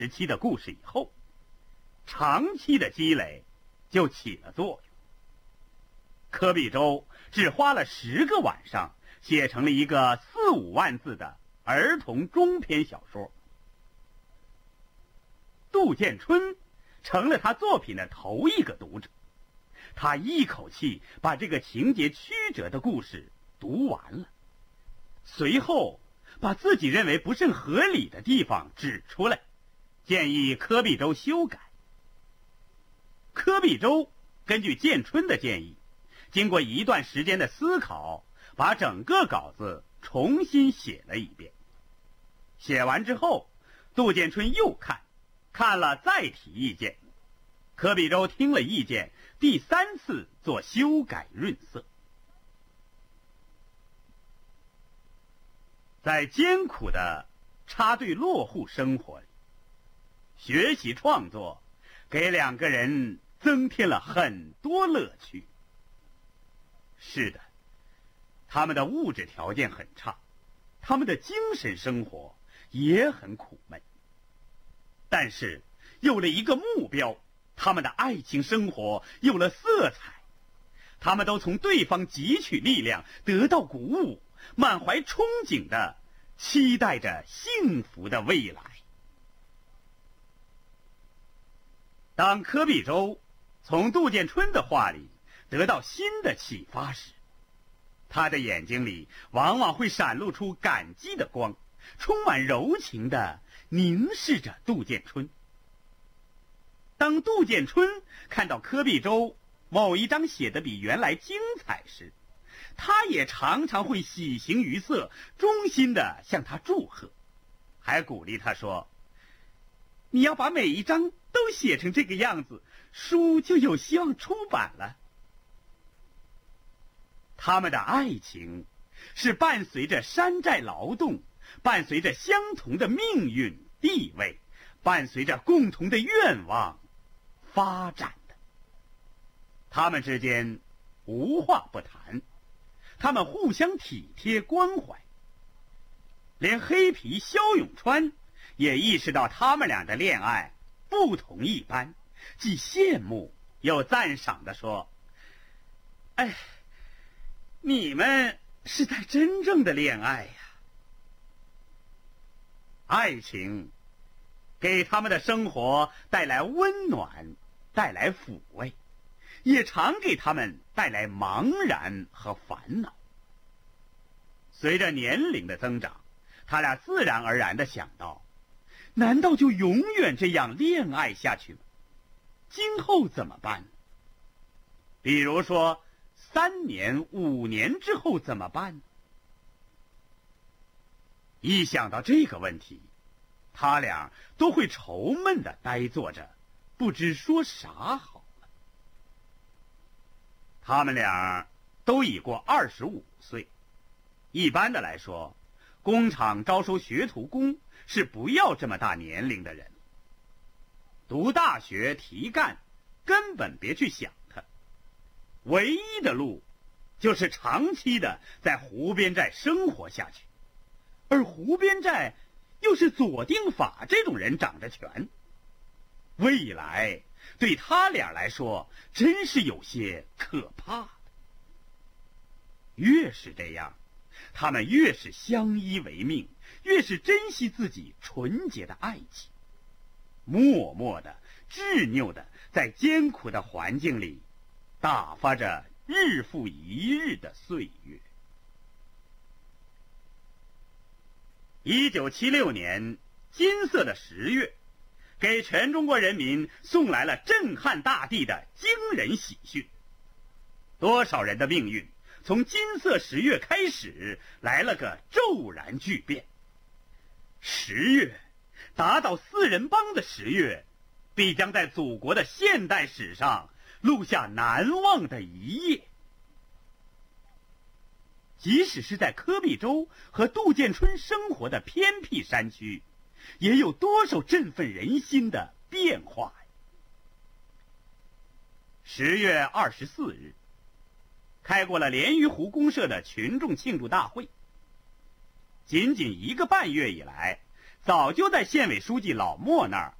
时期的故事以后，长期的积累就起了作用。柯必洲只花了10个晚上，写成了一个4、5万字的儿童中篇小说。杜建春成了他作品的头一个读者，他一口气把这个情节曲折的故事读完了，随后把自己认为不甚合理的地方指出来，建议柯必洲修改。柯必洲根据建春的建议，经过一段时间的思考，把整个稿子重新写了一遍。写完之后，杜建春又看了再提意见。柯必洲听了意见，第3次做修改润色。在艰苦的插队落户生活里，学习创作给2个人增添了很多乐趣。是的，他们的物质条件很差，他们的精神生活也很苦闷。但是有了一个目标，他们的爱情生活有了色彩，他们都从对方汲取力量，得到鼓舞，满怀憧憬地期待着幸福的未来。当柯必洲从杜建春的话里得到新的启发时，他的眼睛里往往会闪露出感激的光，充满柔情地凝视着杜建春。当杜建春看到柯必洲某一章写得比原来精彩时，他也常常会喜形于色，衷心地向他祝贺，还鼓励他说：“你要把每一章都写成这个样子，书就有希望出版了。”他们的爱情是伴随着山寨劳动，伴随着相同的命运地位，伴随着共同的愿望发展的。他们之间无话不谈，他们互相体贴关怀。连黑皮萧永川也意识到他们俩的恋爱不同一般，既羡慕又赞赏地说：“哎，你们是在真正的恋爱呀！”爱情给他们的生活带来温暖，带来抚慰，也常给他们带来茫然和烦恼。随着年龄的增长，他俩自然而然地想到，难道就永远这样恋爱下去吗？今后怎么办？比如说3年、5年之后怎么办？一想到这个问题，他俩都会愁闷地呆坐着，不知说啥好了。他们俩都已过25岁，一般的来说，工厂招收学徒工是不要这么大年龄的人。读大学提干根本别去想他，唯一的路就是长期的在湖边寨生活下去，而湖边寨又是左定法这种人掌着权，未来对他俩来说真是有些可怕的。越是这样，他们越是相依为命，越是珍惜自己纯洁的爱情，默默的执拗的在艰苦的环境里打发着日复一日的岁月。1976年金色的10月，给全中国人民送来了震撼大地的惊人喜讯。多少人的命运从金色10月开始来了个骤然巨变。10月，打倒4人帮的10月，必将在祖国的现代史上录下难忘的一页。即使是在柯必洲和杜建春生活的偏僻山区，也有多少振奋人心的变化呀！10月24日，开过了莲鱼湖公社的群众庆祝大会。仅仅1个半月以来， 早就在县委书记老莫那儿